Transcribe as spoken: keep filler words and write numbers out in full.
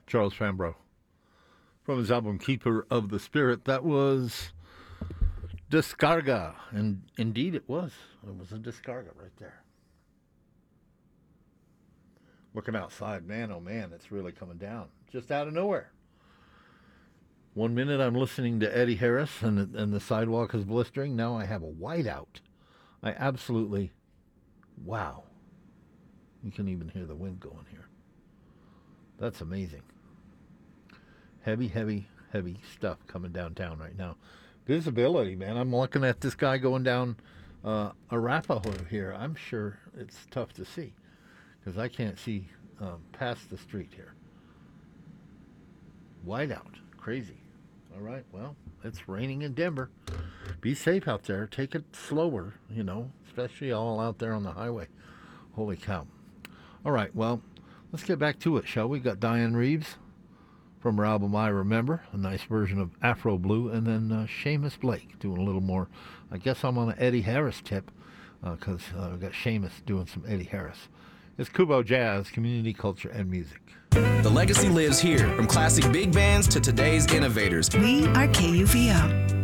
Charles Fambro. From his album Keeper of the Spirit, that was Descarga. And indeed it was. It was a Descarga right there. Looking outside, man, oh man, it's really coming down. Just out of nowhere. One minute I'm listening to Eddie Harris and, and the sidewalk is blistering. Now I have a whiteout. I absolutely, wow. You can even hear the wind going here. That's amazing. Heavy, heavy, heavy stuff coming downtown right now. Visibility, man. I'm looking at this guy going down uh, Arapahoe here. I'm sure it's tough to see because I can't see um, past the street here. Whiteout. Crazy. All right, well, it's raining in Denver. Be safe out there. Take it slower, you know, especially all out there on the highway. Holy cow. All right, well, let's get back to it, shall we? Got Diane Reeves from her album I Remember, a nice version of Afro Blue, and then uh, Seamus Blake doing a little more. I guess I'm on an Eddie Harris tip because uh, uh, I've got Seamus doing some Eddie Harris. It's Kubo Jazz, community, culture, and music. The legacy lives here, from classic big bands to today's innovators. We are K U V O.